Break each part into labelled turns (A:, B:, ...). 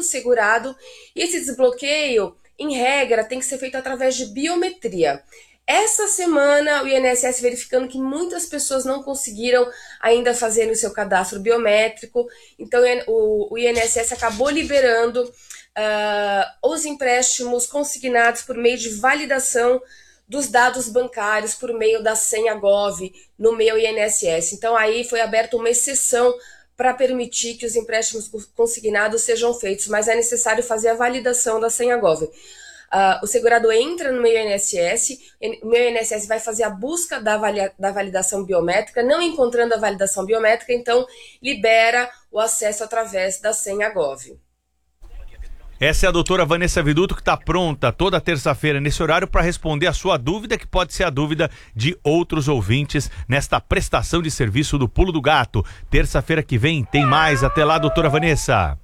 A: segurado, e esse desbloqueio, em regra, tem que ser feito através de biometria. Essa semana, o INSS verificando que muitas pessoas não conseguiram ainda fazer o seu cadastro biométrico, então o INSS acabou liberando os empréstimos consignados por meio de validação dos dados bancários por meio da senha Gov no meu INSS. Então aí foi aberta uma exceção para permitir que os empréstimos consignados sejam feitos, mas é necessário fazer a validação da senha Gov. O segurado entra no meu INSS, o meu INSS vai fazer a busca da validação biométrica, não encontrando a validação biométrica, então libera o acesso através da senha Gov.
B: Essa é a doutora Vanessa Viduto, que está pronta toda terça-feira nesse horário para responder a sua dúvida, que pode ser a dúvida de outros ouvintes nesta prestação de serviço do Pulo do Gato. Terça-feira que vem tem mais. Até lá, doutora Vanessa.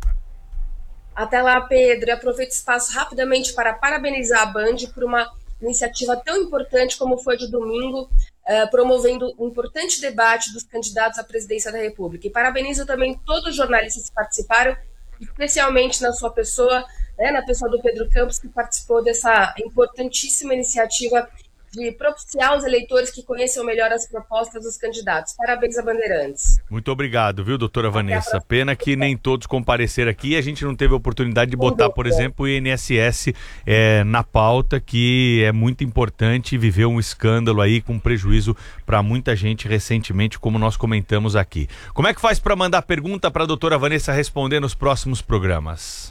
A: Até lá, Pedro. E aproveito o espaço rapidamente para parabenizar a Band por uma iniciativa tão importante como foi de domingo, promovendo um importante debate dos candidatos à presidência da República. E parabenizo também todos os jornalistas que participaram, especialmente na sua pessoa, né, na pessoa do Pedro Campos, que participou dessa importantíssima iniciativa de propiciar os eleitores que conheçam melhor as propostas dos candidatos. Parabéns a Bandeirantes.
B: Muito obrigado, viu, doutora Vanessa? Pena que nem todos compareceram aqui e a gente não teve a oportunidade de botar, por exemplo, o INSS na pauta, que é muito importante, viveu um escândalo aí com prejuízo para muita gente recentemente, como nós comentamos aqui. Como é que faz para mandar pergunta para a doutora Vanessa responder nos próximos programas?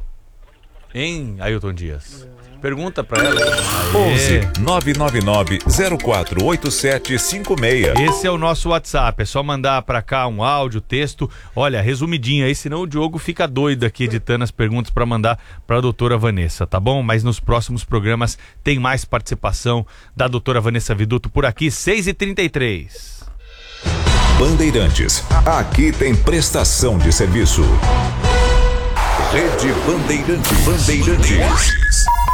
B: Hein, Ailton Dias? Pergunta pra ela.
C: 11 999 048756.
B: Esse é o nosso WhatsApp. É só mandar pra cá um áudio, texto. Olha, resumidinho aí, senão o Diogo fica doido aqui editando as perguntas pra mandar pra doutora Vanessa, tá bom? Mas nos próximos programas tem mais participação da doutora Vanessa Viduto por aqui, 6h33.
C: Bandeirantes. Aqui tem prestação de serviço. Rede Bandeirantes.